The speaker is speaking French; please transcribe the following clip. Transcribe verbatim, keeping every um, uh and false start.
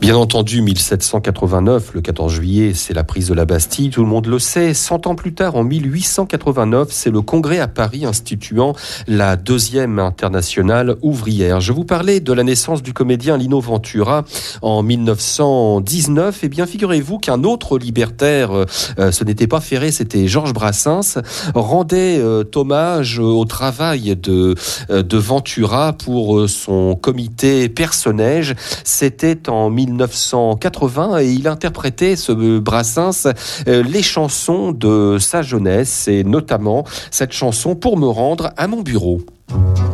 Bien entendu, mille sept cent quatre-vingt-neuf, le quatorze juillet, c'est la prise de la Bastille, tout le monde le sait. Cent ans plus tard, en mille huit cent quatre-vingt-neuf, c'est le congrès à Paris instituant la deuxième internationale ouvrière. Je vous parlais de la naissance du comédien Lino Ventura en mille neuf cent dix-neuf. Eh bien, figurez-vous qu'un autre libertaire, euh, ce n'était pas Ferré, c'était Georges Brassens, rendait euh, hommage au travail de, euh, de Ventura pour euh, son comité Personnage. C'était en mille neuf cent quatre-vingts et il interprétait, ce Brassens, euh, les chansons de sa jeunesse et notamment cette chanson Pour me rendre à mon bureau.